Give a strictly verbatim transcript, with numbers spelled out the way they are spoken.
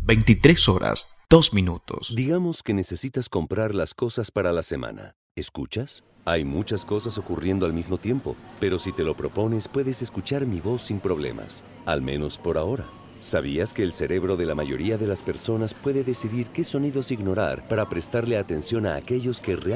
veintitrés horas, dos minutos. Digamos que necesitas comprar las cosas para la semana. ¿Escuchas? Hay muchas cosas ocurriendo al mismo tiempo, pero si te lo propones puedes escuchar mi voz sin problemas, al menos por ahora. ¿Sabías que el cerebro de la mayoría de las personas puede decidir qué sonidos ignorar para prestarle atención a aquellos que realmente